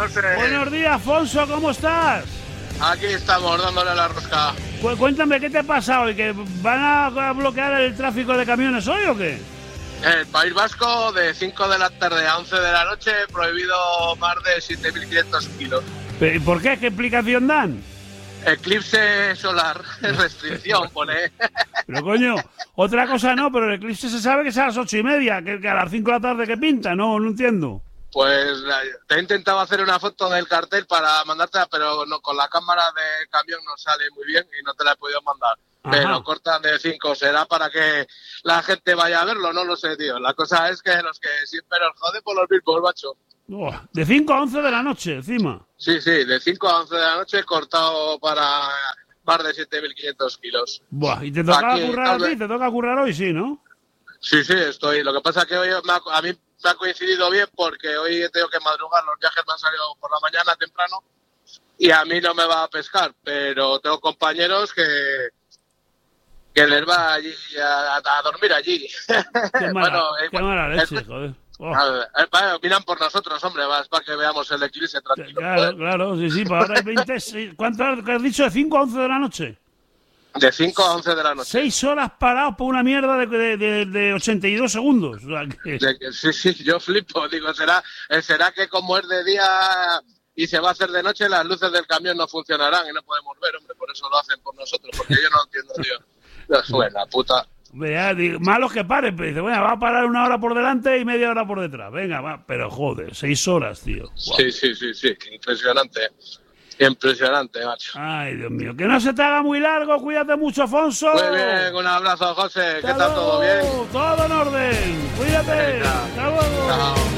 José. Buenos días, Afonso, ¿cómo estás? Aquí estamos, dándole a la rosca. Cuéntame, ¿qué te pasa hoy? ¿Que van a bloquear el tráfico de camiones hoy o qué? El País Vasco, de 5 de la tarde a 11 de la noche, prohibido más de 7.500 kilos. ¿Y por qué? ¿Qué explicación dan? Eclipse solar, restricción, pone. Pero coño, otra cosa no, pero el eclipse se sabe que es a las 8:30, que a las 5 de la tarde que pinta, no entiendo. Pues te he intentado hacer una foto del cartel para mandártela, pero no, con la cámara de camión no sale muy bien y no te la he podido mandar. Ajá. Pero cortan de 5, será para que la gente vaya a verlo, no lo sé, tío. La cosa es que los que siempre nos joden por los mismos, macho. De 5 a 11 de la noche, encima. Sí, de 5 a 11 de la noche, cortado para más de 7.500 kilos. Buah, ¿y te toca Aquí, currar a ti? ¿Te toca currar hoy? Sí, ¿no? Sí, estoy. Lo que pasa es que hoy a mí me ha coincidido bien porque hoy he tenido que madrugar, los viajes me han salido por la mañana temprano y a mí no me va a pescar, pero tengo compañeros que les va allí a dormir allí. Qué mala leche, joder. Miran por nosotros, hombre, para que veamos el eclipse tranquilo. Claro, sí, para ahora hay 20... ¿Cuánto has dicho? ¿De 5 a 11 de la noche? De 5 a 11 de la noche. 6 horas parados por una mierda de 82 segundos. O sea, que... Sí, yo flipo. Digo, ¿será que como es de día y se va a hacer de noche, las luces del camión no funcionarán y no podemos ver, hombre? Por eso lo hacen por nosotros, porque yo no entiendo, tío. Buena puta. Malos que paren, pero dice, bueno, va a parar 1 hora por delante y media hora por detrás. Venga, va, pero joder, 6 horas, tío. Wow. Sí, impresionante, macho. Ay, Dios mío, que no se te haga muy largo, cuídate mucho, Afonso. Muy bien, un abrazo, José, ¿qué tal? ¿Todo bien? Todo en orden, cuídate. Venga. Hasta luego. Chao.